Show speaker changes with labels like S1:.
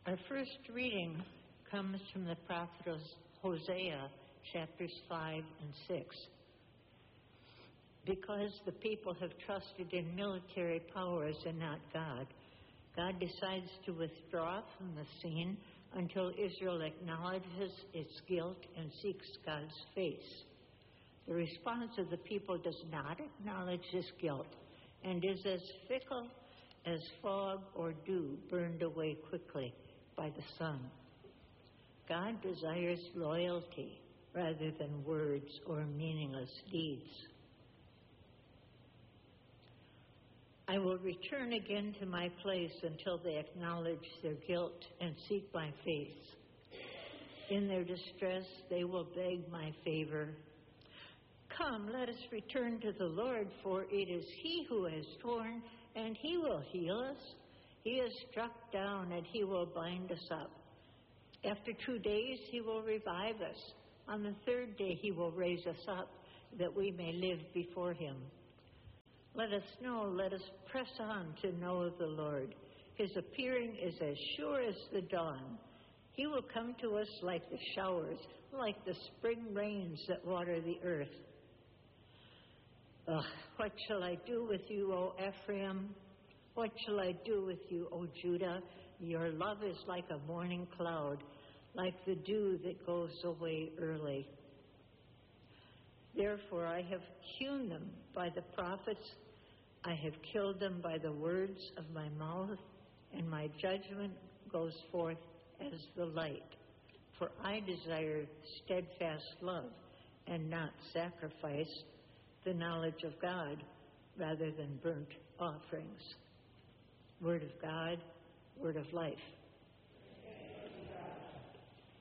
S1: Our first reading comes from the prophet Hosea, chapters 5 and 6. Because the people have trusted in military powers and not God, God decides to withdraw from the scene until Israel acknowledges its guilt and seeks God's face. The response of the people does not acknowledge this guilt and is as fickle as fog or dew burned away quickly by the sun. God desires loyalty rather than words or meaningless deeds. I will return again to my place until they acknowledge their guilt and seek my face. In their distress, they will beg my favor. Come, let us return to the Lord, for it is He who has torn, and He will heal us. He has struck down, and He will bind us up. After 2 days, He will revive us. On the third day, He will raise us up, that we may live before Him. Let us press on to know the Lord. His appearing is as sure as the dawn. He will come to us like the showers, like the spring rains that water the earth. What shall I do with you, O Ephraim? What shall I do with you, O Judah? Your love is like a morning cloud, like the dew that goes away early. Therefore I have hewn them by the prophets, I have killed them by the words of my mouth, and my judgment goes forth as the light. For I desire steadfast love and not sacrifice, the knowledge of God rather than burnt offerings. Word of God, word of life.